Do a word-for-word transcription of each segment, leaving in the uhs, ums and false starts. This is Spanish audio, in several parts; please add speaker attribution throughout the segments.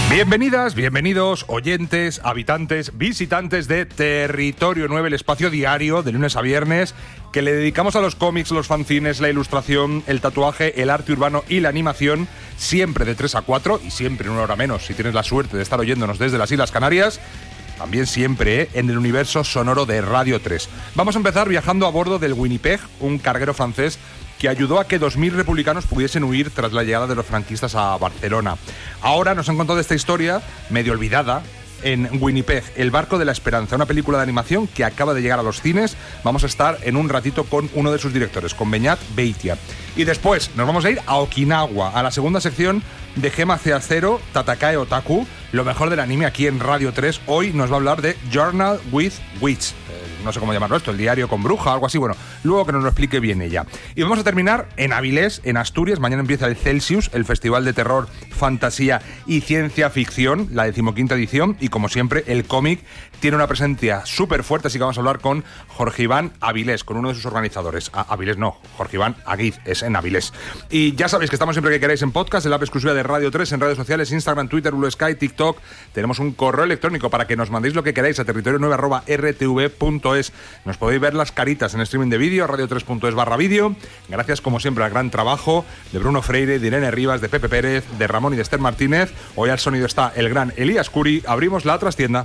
Speaker 1: Bienvenidas, bienvenidos, oyentes, habitantes, visitantes de Territorio nueve, el espacio diario de lunes a viernes que le dedicamos a los cómics, los fanzines, la ilustración, el tatuaje, el arte urbano y la animación, siempre de tres a cuatro y siempre en una hora menos, si tienes la suerte de estar oyéndonos desde las Islas Canarias. También siempre ¿eh? en el universo sonoro de Radio tres. Vamos a empezar viajando a bordo del Winnipeg, un carguero francés que ayudó a que dos mil republicanos pudiesen huir tras la llegada de los franquistas a Barcelona. Ahora nos han contado esta historia, medio olvidada, en Winnipeg, El barco de la esperanza, una película de animación que acaba de llegar a los cines. Vamos a estar en un ratito con uno de sus directores, con Beñat Beitia. Y después nos vamos a ir a Okinawa, a la segunda sección de Gema C cero, Tatakae Otaku, lo mejor del anime aquí en Radio tres. Hoy nos va a hablar de Journal with Witch. No sé cómo llamarlo esto, el diario con bruja, algo así, bueno, luego que nos lo explique bien ella. Y vamos a terminar en Avilés, en Asturias. Mañana empieza el Celsius, el festival de terror, fantasía y ciencia ficción, la decimoquinta edición, y como siempre, el cómic tiene una presencia súper fuerte, así que vamos a hablar con Jorge Iván Avilés, con uno de sus organizadores. Ah, Avilés no, Jorge Iván Aguiz, es en Avilés. Y ya sabéis que estamos siempre que queráis en podcast, en la app exclusiva de Radio tres, en redes sociales, Instagram, Twitter, Blue Sky, TikTok. Tenemos un correo electrónico para que nos mandéis lo que queráis a territorio nueve arroba r t v punto es. Nos podéis ver las caritas en streaming de vídeo, radio tres punto es barra vídeo. Gracias, como siempre, al gran trabajo de Bruno Freire, de Irene Rivas, de Pepe Pérez, de Ramón y de Esther Martínez. Hoy al sonido está el gran Elías Curi. Abrimos la trastienda.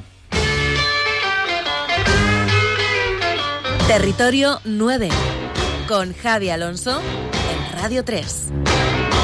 Speaker 2: Territorio nueve, con Javi Alonso en Radio tres.